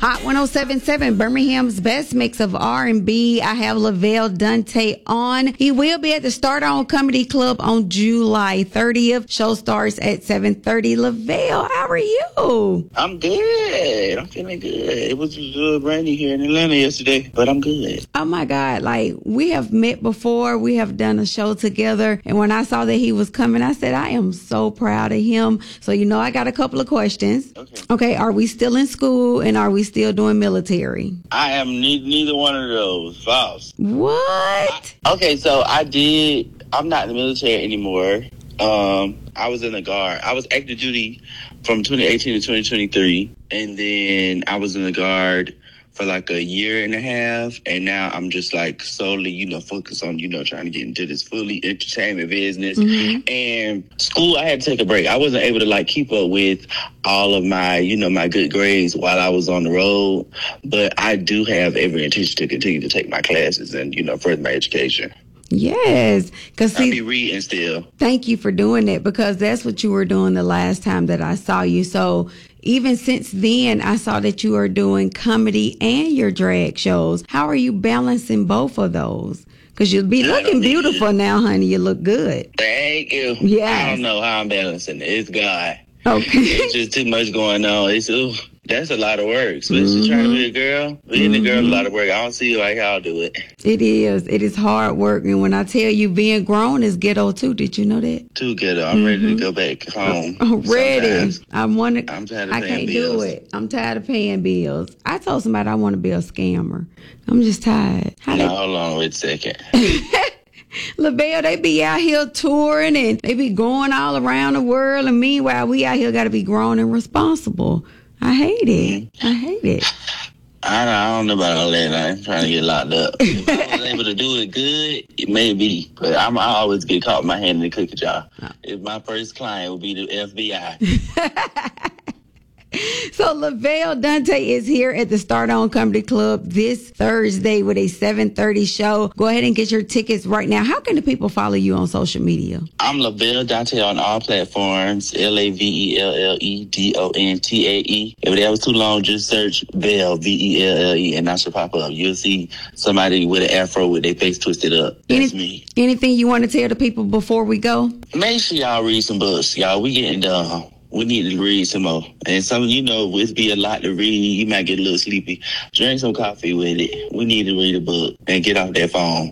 Hot 107.7, Birmingham's best mix of R&B. I have Lavelle Dante on. He will be at the Start On Comedy Club on July 30th. Show starts at 7:30. Lavelle, how are you? I'm good. I'm feeling good. It was rainy here in Atlanta yesterday, but I'm good. Oh my God. Like, we have met before. We have done a show together. And when I saw that he was coming, I said, I am so proud of him. So, I got a couple of questions. Okay. Are we still in school and are we still doing military? I am neither one of those. False. What? So I'm not in the military anymore. I was in the Guard. I was active duty from 2018 to 2023. And then I was in the Guard for like a year and a half. And now I'm just like solely, focused on, trying to get into this fully entertainment business. Mm-hmm. And school, I had to take a break. I wasn't able to keep up with all of my, my good grades while I was on the road. But I do have every intention to continue to take my classes and, further my education. Yes, because I'll be reading still. Thank you for doing that, because that's what you were doing the last time that I saw you. So even since then, I saw that you are doing comedy and your drag shows. How are you balancing both of those? Because you'll be looking beautiful now, honey. You look good. Thank you. Yeah. I don't know how I'm balancing it. It's God. Okay. It's just too much going on. That's a lot of work. Especially trying to be a girl. Being a girl is a lot of work. I don't see like how I'll do it. It is. It is hard work. And when I tell you being grown is ghetto too, did you know that? Too ghetto. I'm ready to go back home. I'm ready. I'm tired of paying I can't bills. do it. I'm tired of paying bills. I told somebody I want to be a scammer. I'm just tired. Hold on, wait a second. Lavelle, they be out here touring and they be going all around the world. And meanwhile, we out here got to be grown and responsible. I hate it. I hate it. I don't know about all that. I'm trying to get locked up. If I was able to do it good, it may be. But I always get caught with my hand in the cookie jar. If my first client would be the FBI. So Lavelle Dante is here at the Start On Comedy Club this Thursday with a 7:30 show. Go ahead and get your tickets right now. How can the people follow you on social media? I'm Lavelle Dante on all platforms. LavelleDontae. If that was too long, just search Belle, Velle, and that should pop up. You'll see somebody with an afro with their face twisted up. That's me. Anything you want to tell the people before we go? Make sure y'all read some books. Y'all, we getting done. We need to read some more. And some, it'd be a lot to read. You might get a little sleepy. Drink some coffee with it. We need to read a book and get off that phone.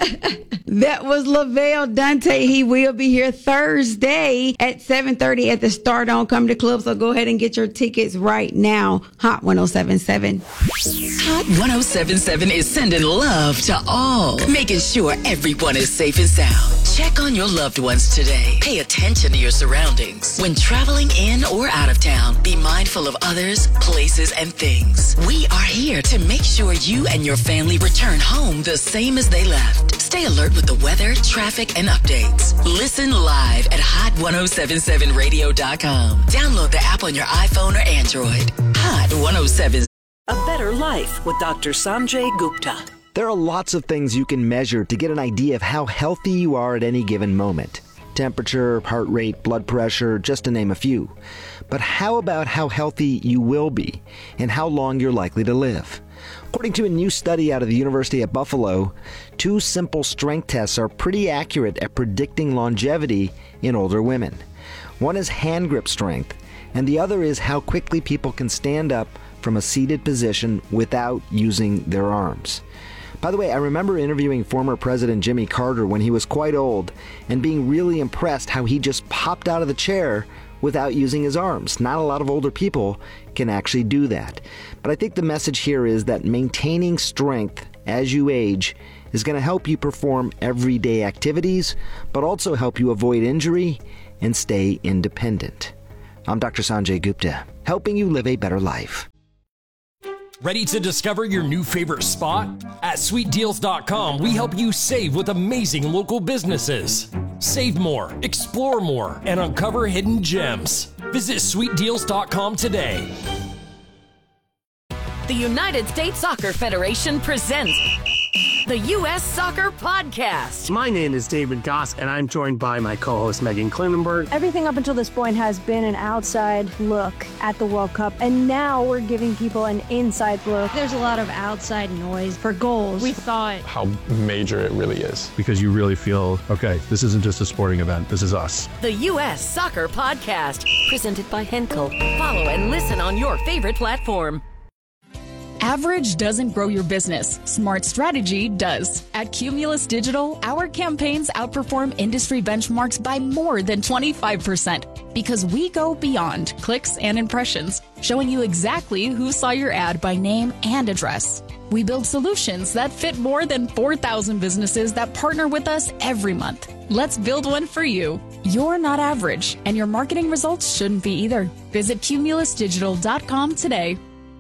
That was Lavelle Dante. He will be here Thursday at 7:30 at the Start On Comedy Club. So go ahead and get your tickets right now. Hot 107.7. Hot 107.7 is sending love to all, making sure everyone is safe and sound. Check on your loved ones today. Pay attention to your surroundings. When traveling in or out of town, be mindful of others, places, and things. We are here to make sure you and your family return home the same as they left. Stay alert with the weather, traffic, and updates. Listen live at hot1077radio.com. Download the app on your iPhone or Android. Hot 107. A Better Life with Dr. Sanjay Gupta. There are lots of things you can measure to get an idea of how healthy you are at any given moment. Temperature, heart rate, blood pressure, just to name a few. But how about how healthy you will be and how long you're likely to live? According to a new study out of the University of Buffalo, 2 simple strength tests are pretty accurate at predicting longevity in older women. One is hand grip strength, and the other is how quickly people can stand up from a seated position without using their arms. By the way, I remember interviewing former President Jimmy Carter when he was quite old and being really impressed how he just popped out of the chair without using his arms. Not a lot of older people can actually do that. But I think the message here is that maintaining strength as you age is going to help you perform everyday activities, but also help you avoid injury and stay independent. I'm Dr. Sanjay Gupta, helping you live a better life. Ready to discover your new favorite spot? At sweetdeals.com, we help you save with amazing local businesses. Save more, explore more, and uncover hidden gems. Visit sweetdeals.com today. The United States Soccer Federation presents the U.S. Soccer Podcast. My name is David Goss, and I'm joined by my co-host Megan Klinenberg. Everything up until this point has been an outside look at the World Cup, and now we're giving people an inside look. There's a lot of outside noise for goals. We thought how major it really is. Because you really feel, okay, this isn't just a sporting event, this is us. The U.S. Soccer Podcast, presented by Henkel. Follow and listen on your favorite platform. Average doesn't grow your business. Smart strategy does. At Cumulus Digital, our campaigns outperform industry benchmarks by more than 25% because we go beyond clicks and impressions, showing you exactly who saw your ad by name and address. We build solutions that fit more than 4,000 businesses that partner with us every month. Let's build one for you. You're not average, and your marketing results shouldn't be either. Visit cumulusdigital.com today.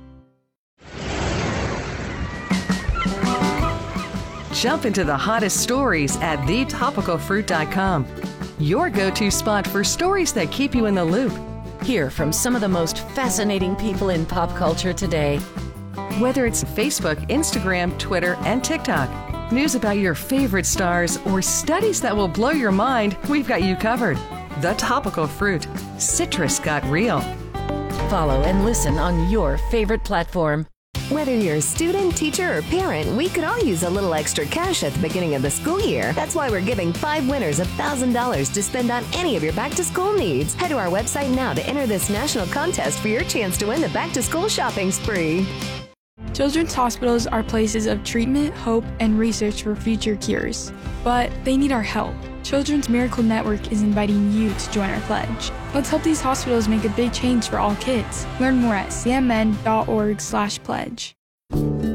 Jump into the hottest stories at thetopicalfruit.com. Your go-to spot for stories that keep you in the loop. Hear from some of the most fascinating people in pop culture today. Whether it's Facebook, Instagram, Twitter, and TikTok, news about your favorite stars, or studies that will blow your mind, we've got you covered. The Topical Fruit. Citrus got real. Follow and listen on your favorite platform. Whether you're a student, teacher, or parent, we could all use a little extra cash at the beginning of the school year. That's why we're giving 5 winners $1,000 to spend on any of your back-to-school needs. Head to our website now to enter this national contest for your chance to win the back-to-school shopping spree. Children's hospitals are places of treatment, hope, and research for future cures. But they need our help. Children's Miracle Network is inviting you to join our pledge. Let's help these hospitals make a big change for all kids. Learn more at cmn.org/pledge.